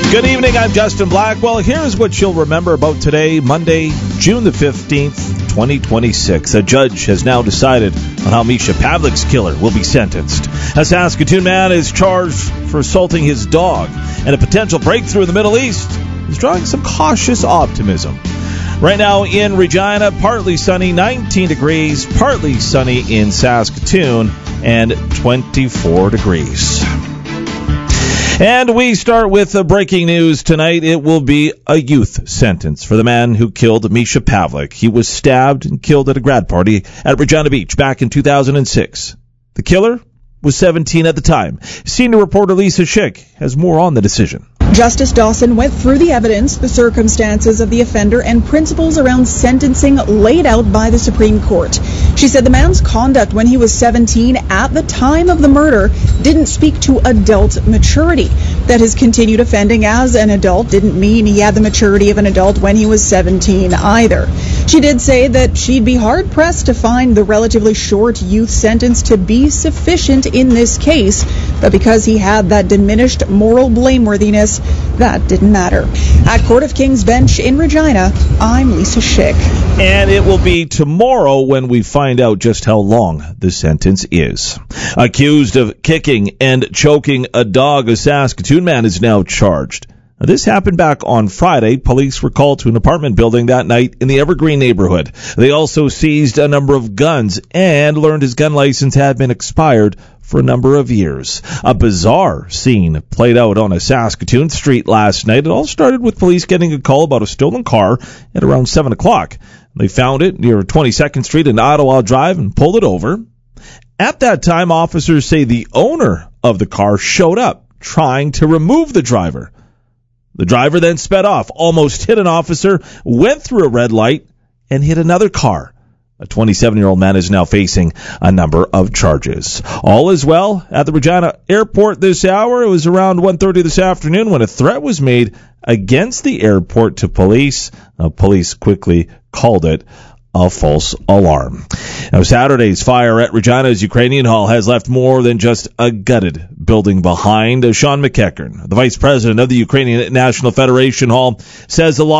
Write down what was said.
Good evening, I'm Justin Blackwell. Here's what you'll remember about today, Monday, June the 15th, 2026. A judge has now decided on how Misha Pavlik's killer will be sentenced. A Saskatoon man is charged for assaulting his dog, and a potential breakthrough in the Middle East is drawing some cautious optimism. Right now in Regina, partly sunny, 19 degrees, partly sunny in Saskatoon, and 24 degrees. And we start with breaking news tonight. It will be a youth sentence for the man who killed Misha Pavlik. He was stabbed and killed at a grad party at Regina Beach back in 2006. The killer was 17 at the time. Senior reporter Lisa Schick has more on the decision. Justice Dawson went through the evidence, the circumstances of the offender, and principles around sentencing laid out by the Supreme Court. She said the man's conduct when he was 17 at the time of the murder didn't speak to adult maturity. That his continued offending as an adult didn't mean he had the maturity of an adult when he was 17 either. She did say that she'd be hard-pressed to find the relatively short youth sentence to be sufficient in this case, but because he had that diminished moral blameworthiness, that didn't matter. At Court of King's Bench in Regina, I'm Lisa Schick. And it will be tomorrow when we find out just how long the sentence is. Accused of kicking and choking a dog, a Saskatoon man is now charged. Now, this happened back on Friday. Police were called to an apartment building that night in the Evergreen neighborhood. They also seized a number of guns and learned his gun license had been expired for a number of years. A bizarre scene played out on a Saskatoon street last night. It all started with police getting a call about a stolen car at around 7 o'clock. They found it near 22nd Street and Ottawa Drive and pulled it over. At that time, officers say the owner of the car showed up trying to remove the driver. The driver then sped off, almost hit an officer, went through a red light, and hit another car. A 27-year-old man is now facing a number of charges. All is well at the Regina Airport this hour. It was around 1:30 this afternoon when a threat was made against the airport to police. Police quickly called it a false alarm. Now, Saturday's fire at Regina's Ukrainian Hall has left more than just a gutted building behind. Sean McEachern, the vice president of the Ukrainian National Federation Hall, says a lot